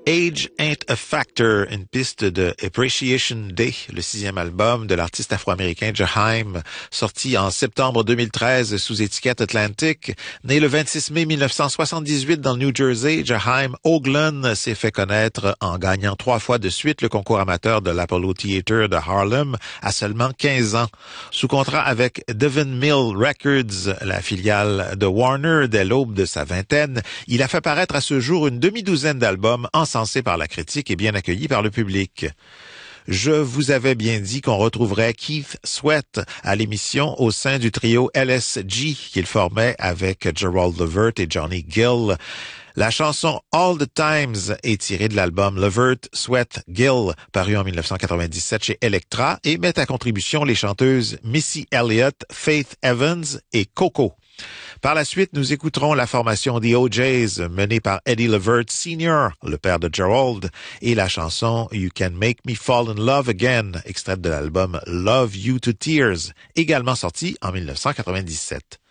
Age Ain't a Factor, une piste de Appreciation Day, le 6e album de l'artiste afro-américain Jaheim, sorti en septembre 2013 sous étiquette Atlantic. Né le 26 mai 1978 dans le New Jersey, Jaheim Oglen s'est fait connaître en gagnant 3 fois de suite le concours amateur de l'Apollo Theater de Harlem à seulement 15 ans. Sous contrat avec Devon Mill Records, la filiale de Warner dès l'aube de sa vingtaine, il a fait paraître à ce jour une demi-douzaine d'albums encensés par la critique et bien accueillis par le public. Je vous avais bien dit qu'on retrouverait Keith Sweat à l'émission au sein du trio LSG qu'il formait avec Gerald Levert et Johnny Gill. La chanson All the Times est tirée de l'album Levert, Sweat, Gill, paru en 1997 chez Elektra et met à contribution les chanteuses Missy Elliott, Faith Evans et Coco. Par la suite, nous écouterons la formation The OJs menée par Eddie Levert Sr., le père de Gerald, et la chanson You Can Make Me Fall in Love Again, extraite de l'album Love You to Tears, également sorti en 1997.